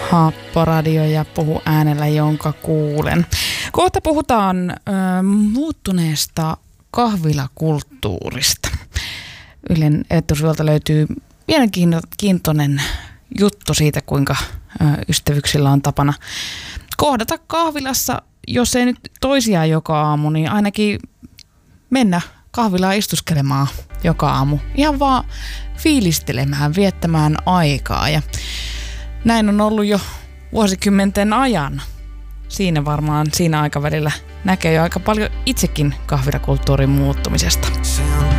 Haapporadio ja Puhu äänellä, jonka kuulen. Kohta puhutaan muuttuneesta kahvilakulttuurista. Ylen etusivuilta löytyy mielenkiintoinen juttu siitä, kuinka ystävyksillä on tapana kohdata kahvilassa, jos ei nyt toisiaan joka aamu, niin ainakin mennä kahvilaan istuskelemaan joka aamu. Ihan vaan fiilistelemään, viettämään aikaa. Ja näin on ollut jo vuosikymmenten ajan. Siinä aikavälillä näkee jo aika paljon itsekin kahvilakulttuurin muuttumisesta.